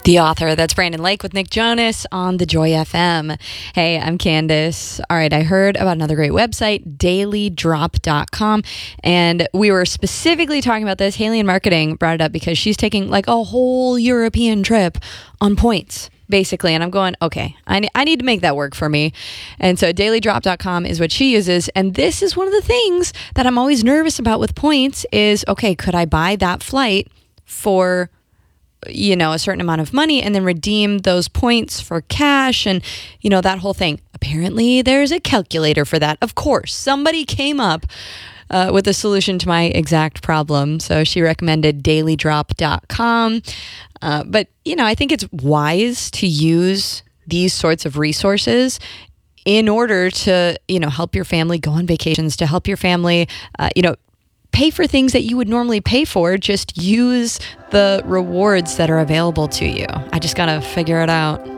The author. That's Brandon Lake with Nick Jonas on the Joy FM. Hey, I'm Candace. All right, I heard about another great website, dailydrop.com, and we were specifically talking about this. Haley in marketing brought it up because she's taking like a whole European trip on points, basically. And I'm going, okay, I need to make that work for me. And so dailydrop.com is what she uses. And this is one of the things that I'm always nervous about with points is, okay, could I buy that flight for a certain amount of money and then redeem those points for cash and, that whole thing. Apparently there's a calculator for that. Of course, somebody came up with a solution to my exact problem. So she recommended dailydrop.com. But, I think it's wise to use these sorts of resources in order to, help your family go on vacations, to help your family, pay for things that you would normally pay for. Just use the rewards that are available to you. I just got to figure it out.